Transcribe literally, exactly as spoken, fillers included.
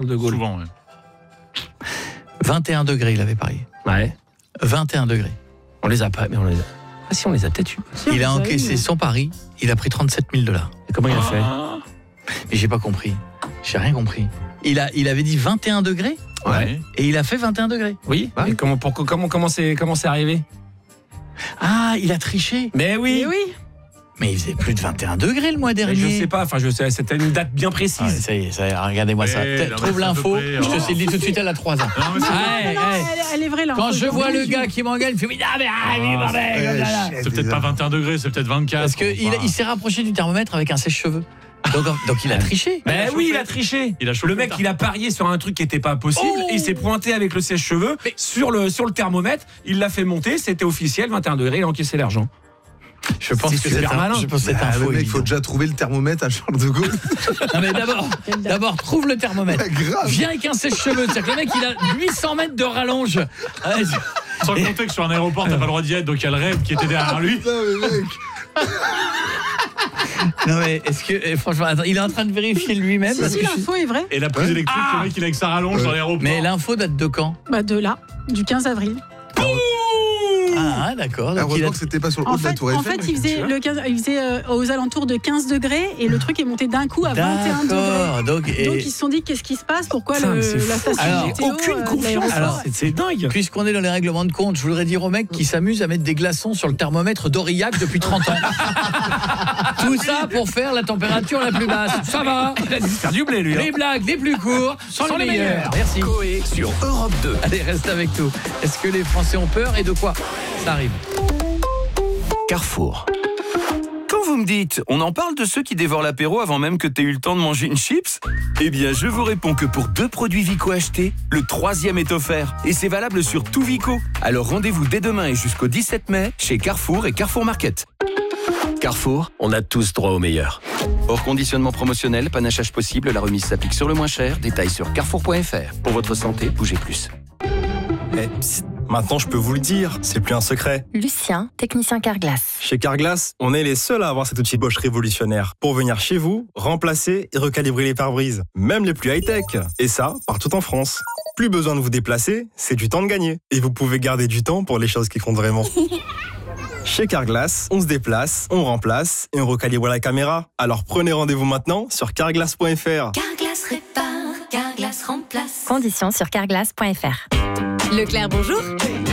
De Gaulle. Souvent, ouais. vingt et un degrés, il avait parié. Ouais. vingt et un degrés. On les a pas, mais on les a. Ah si, on les a peut-être eu. Il a encaissé son pari, il a pris trente-sept mille dollars. Et comment il a fait? Mais j'ai pas compris. J'ai rien compris. Il, a, il avait dit vingt et un degrés Ouais. et il a fait vingt et un degrés. Oui. Ouais. Et comment, pour, comment, comment c'est, comment c'est arrivé? Ah, il a triché. Mais oui. Mais oui. Mais il faisait plus de vingt et un degrés le mois Mais dernier. je sais pas. Enfin, je sais. C'était une date bien précise. Ah, ça y est, ça y est, regardez-moi ça. Ouais, T- non, Trouve mais c'est à peu l'info. près, Je te oh. sais, le dis tout de suite, elle a trois ans. Non, mais c'est- Ouais, Non, ouais. elle, elle est vraie là. Quand je vois le gars qui m'engueule, il fait ah mais ah, mais bordel, comme ça, là. C'est peut-être pas vingt et un degrés, c'est peut-être vingt-quatre. Parce qu'il Enfin, il s'est rapproché du thermomètre avec un sèche-cheveux. Donc, donc il a triché. Mais Il a oui, chauffé. il a triché. Il a chauffé le mec, le il a parié sur un truc qui était pas possible. Oh. Et il s'est pointé avec le sèche-cheveux sur le, sur le thermomètre. Il l'a fait monter. C'était officiel. vingt et un degrés. Il a encaissé l'argent. Je pense C'est que super c'est un- malin. Je pense que c'est Ah, info. le mec, il faut évident. déjà trouver le thermomètre à Charles de Gaulle. Non mais d'abord, d'abord trouve le thermomètre. Grave. Viens avec un sèche-cheveux. C'est-à-dire que le mec il a huit cents mètres de rallonge. Ouais, c'est- Sans compter que sur un aéroport, t'as pas le droit d'y être, donc il y a le raid qui était derrière lui. Putain, mais mec. Non mais est-ce que eh, franchement, attends, il est en train de vérifier lui-même parce Si, que je- l'info est vraie. Et la prise Ouais. électrique, le mec, il a avec sa rallonge dans l'aéroport. Mais l'info date de quand? Bah de là, du quinze avril. Ah d'accord. Donc il Heureusement a- que c'était pas sur le haut En de la fait, tour en Eiffel. fait, il faisait, le quinze, il faisait euh, aux alentours de quinze degrés et le truc est monté d'un coup à vingt et un degrés. D'accord. Donc, et- Donc ils se sont dit qu'est-ce qui se passe? Pourquoi Putain, le, mais c'est la fou. station Alors, météo, Aucune euh, confiance. l'aéroport, Alors, ouais. C'est- c'est dingue. puisqu'on est dans les règlements de compte, je voudrais dire aux mecs qui s'amusent à mettre des glaçons sur le thermomètre d'Aurillac depuis trente ans. Tout ça pour faire la température la plus basse. Ça va. Il a dû faire du blé, lui. hein. Les blagues les plus courtes sont, les meilleures. Merci. Coé sur Europe deux. Allez, reste avec nous. Est-ce que les Français ont peur et de quoi? Ça arrive. Carrefour. Quand vous me dites, on en parle de ceux qui dévorent l'apéro avant même que tu aies eu le temps de manger une chips? Eh bien, je vous réponds que pour deux produits Vico achetés, le troisième est offert. Et c'est valable sur tout Vico. Alors rendez-vous dès demain et jusqu'au dix-sept mai chez Carrefour et Carrefour Market. Carrefour, on a tous droit au meilleur. Hors conditionnement promotionnel, panachage possible, la remise s'applique sur le moins cher. Détails sur carrefour point f r. Pour votre santé, bougez plus. Eh, psst, maintenant je peux vous le dire, c'est plus un secret. Lucien, technicien Carglass. Chez Carglass, on est les seuls à avoir cet outil Bosch révolutionnaire pour venir chez vous, remplacer et recalibrer les pare-brises, même les plus high-tech. Et ça, partout en France. Plus besoin de vous déplacer, c'est du temps de gagner. Et vous pouvez garder du temps pour les choses qui comptent vraiment. Chez Carglass, on se déplace, on remplace et on recalibre la caméra. Alors prenez rendez-vous maintenant sur carglass point f r. Carglass répare, Carglass remplace. Conditions sur carglass point f r. Leclerc, bonjour.